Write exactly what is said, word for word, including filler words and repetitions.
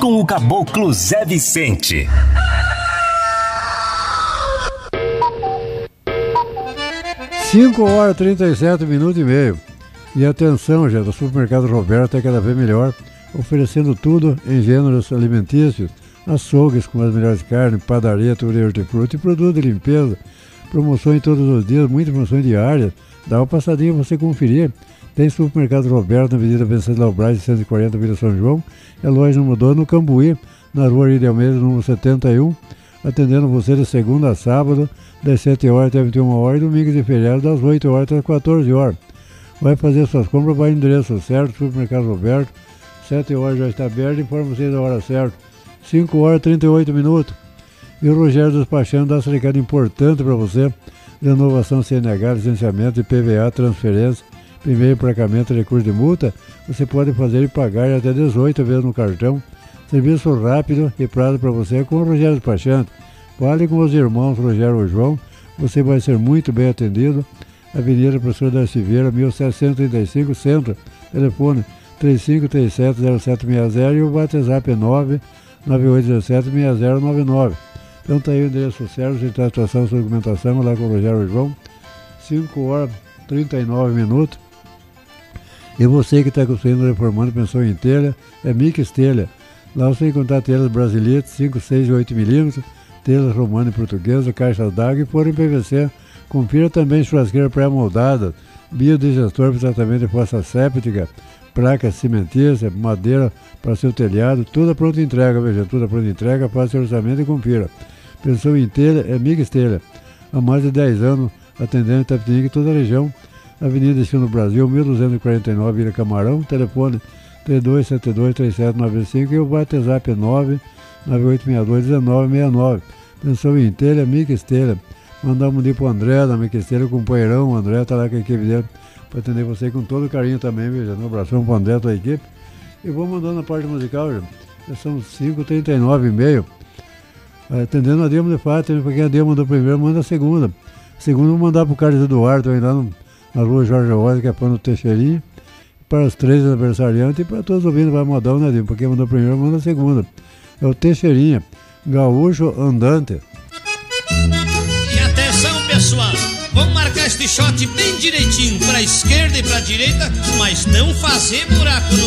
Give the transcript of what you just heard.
com o Caboclo Zé Vicente. cinco horas, trinta e sete minutos e meio. E atenção, gente, o supermercado Roberto é cada vez melhor, oferecendo tudo em gêneros alimentícios, açougues com as melhores carnes, padaria, tudo e hortifruti, produto de limpeza, promoções todos os dias, muitas promoções diárias. Dá uma passadinha pra você conferir. Tem supermercado Roberto na Avenida Venceslau Braz, cento e quarenta, Vila São João. É loja número dois no Cambuí, na rua Ari de Almeida, número setenta e um, atendendo você de segunda a sábado, das sete horas até vinte e uma horas, e domingos e feriados, das oito horas até as quatorze horas. Vai fazer suas compras, vai no endereço certo, supermercado Roberto, sete horas já está aberto, informa vocês da hora certa. cinco horas e trinta e oito minutos. E o Rogério Despachando dá esse recado importante para você: renovação C N H, licenciamento, I P V A, transferência, primeiro emplacamento, recurso de multa. Você pode fazer e pagar até dezoito vezes no cartão. Serviço rápido e prazo para você com o Rogério Despachando. Fale com os irmãos Rogério e João, você vai ser muito bem atendido. Avenida Professor Darcy Vieira, mil setecentos e trinta e cinco, Centro. Telefone três cinco três sete, zero sete seis zero e o WhatsApp é nove nove oito um sete, seis zero nove nove. Então tá aí o endereço certo, de situação, sua documentação, lá com o Rogério e João. cinco horas e trinta e nove minutos. E você que está construindo, reformando, pensou em telha, é Mix Telha. Lá você encontrar telhas brasileiras, cinco, seis e oito milímetros, telhas romana e portuguesa, caixas d'água e forro em P V C. Confira também churrasqueira pré-moldada, biodigestor para tratamento de fossa séptica, placas cimentícias, madeira para seu telhado, tudo a pronta entrega, veja, tudo a pronta entrega, faça o orçamento e confira. Pensou em telha, é Mix Telha. Há mais de dez anos, atendendo Itapetininga e toda a região. Avenida Destino Brasil, mil duzentos e quarenta e nove, Vila Camarão, telefone três dois sete dois, três sete nove cinco e o WhatsApp é nove nove oito seis dois, um nove seis nove. Pensou em telha, Mix Telha. Mandar um dia pro André, da Mix Telha, o companheirão, o André tá lá com a equipe dele, para atender você com todo carinho também, veja, um abração pro André, tua equipe. E vou mandando a parte musical, já são cinco e trinta e nove e meio. Atendendo a Dilma de Fato, porque a Dilma mandou primeiro, manda a segunda. A segunda vou mandar pro Carlos Eduardo, aí lá no, na rua Jorge Rosa, que é pano Teixeirinha, para os três aniversariantes e para todos os ouvintes, vai mandar, né, Dilma? Porque mandou primeiro, manda a segunda. É o Teixeirinha, gaúcho andante. Pessoal, vamos marcar este shot bem direitinho, pra esquerda e pra direita, mas não fazer buraco no